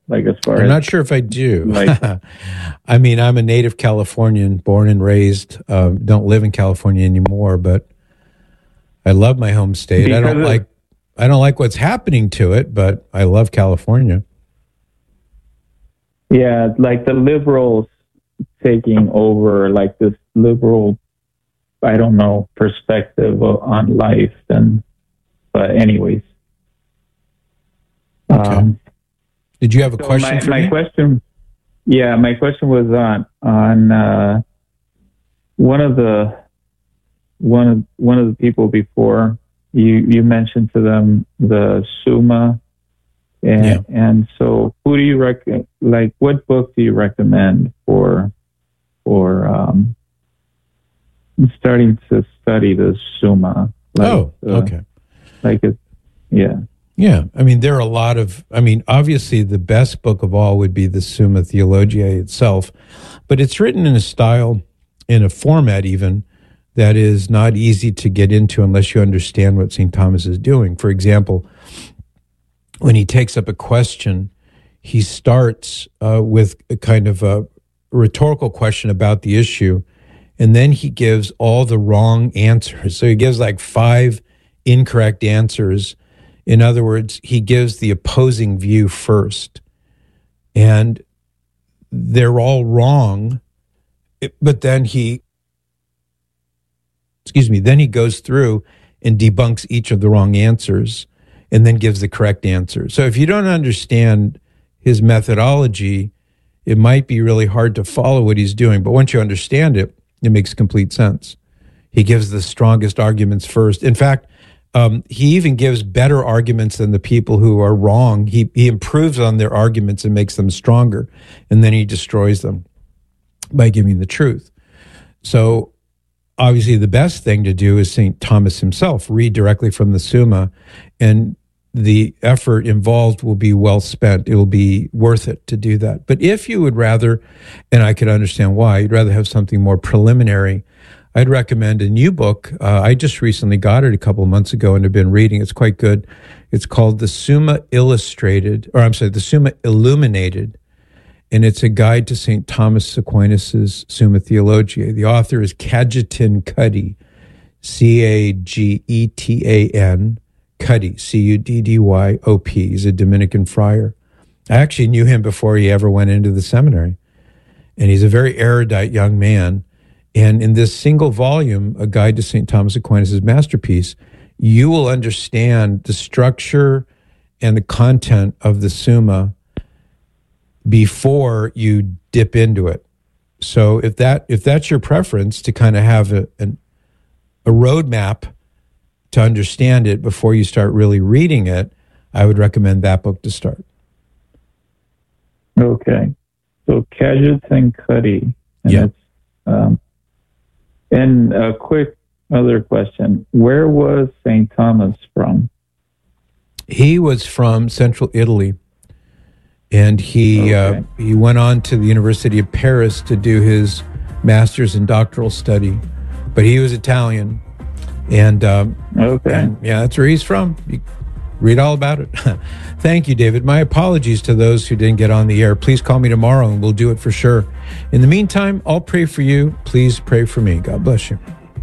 Like as far I'm as not sure if I do. like, I mean, I'm a native Californian, born and raised. Don't live in California anymore, but I love my home state. I don't like what's happening to it, but I love California. yeah, like the liberals taking over, like this liberal, I don't know, perspective on life. But anyways. Okay. Did you have a question for me? My question was on one of the people before you mentioned to them the Summa, and so who do you what book do you recommend for starting to study the Summa? Okay. Yeah, I mean, there are a lot of, obviously the best book of all would be the Summa Theologiae itself, but it's written in a style, in a format even, that is not easy to get into unless you understand what St. Thomas is doing. For example, when he takes up a question, he starts with a kind of a rhetorical question about the issue, and then he gives all the wrong answers. So he gives like 5 incorrect answers. In other words, he gives the opposing view first, and they're all wrong, but then he goes through and debunks each of the wrong answers and then gives the correct answer. So if you don't understand his methodology, it might be really hard to follow what he's doing, but once you understand it, it makes complete sense. He gives the strongest arguments first. In fact, he even gives better arguments than the people who are wrong. He improves on their arguments and makes them stronger, and then he destroys them by giving the truth. So obviously the best thing to do is St. Thomas himself, read directly from the Summa, and the effort involved will be well spent. It will be worth it to do that. But if you would rather, and I could understand why, you'd rather have something more preliminary, I'd recommend a new book. I just recently got it a couple of months ago and have been reading. It's quite good. It's called the Summa the Summa Illuminated, and it's a guide to St. Thomas Aquinas' Summa Theologiae. The author is Cajetan Cuddy, Cagetan, Cuddy, Cuddyop. He's a Dominican friar. I actually knew him before he ever went into the seminary, and he's a very erudite young man. And in this single volume, A Guide to St. Thomas Aquinas' Masterpiece, you will understand the structure and the content of the Summa before you dip into it. So if that's your preference, to kind of have a roadmap to understand it before you start really reading it, I would recommend that book to start. Okay. So Cajetan Cuddy. Yeah. And a quick other question. Where was St. Thomas from? He was from central Italy, and he went on to the University of Paris to do his master's in doctoral study, but he was Italian. And that's where he's from. You read all about it. Thank you, David. My apologies to those who didn't get on the air. Please call me tomorrow and we'll do it for sure. In the meantime, I'll pray for you. Please pray for me. God bless you.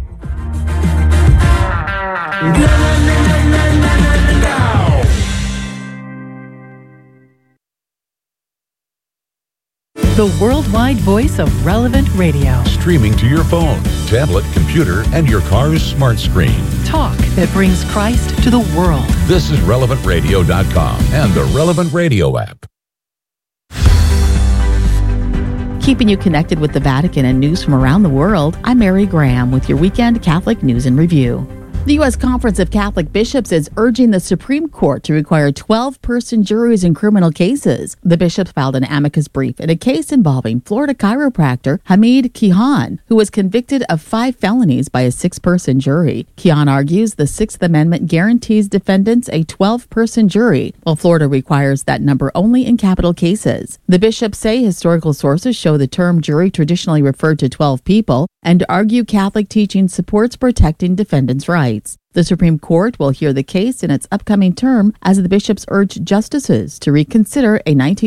The worldwide voice of Relevant Radio. Streaming to your phone, tablet, computer, and your car's smart screen. Talk that brings Christ to the world. This is RelevantRadio.com and the Relevant Radio app. Keeping you connected with the Vatican and news from around the world, I'm Mary Graham with your weekend Catholic News and Review. The U.S. Conference of Catholic Bishops is urging the Supreme Court to require 12-person juries in criminal cases. The bishops filed an amicus brief in a case involving Florida chiropractor Hamid Kihan, who was convicted of 5 felonies by a 6-person jury. Kihan argues the Sixth Amendment guarantees defendants a 12-person jury, while Florida requires that number only in capital cases. The bishops say historical sources show the term jury traditionally referred to 12 people and argue Catholic teaching supports protecting defendants' rights. The Supreme Court will hear the case in its upcoming term as the bishops urge justices to reconsider a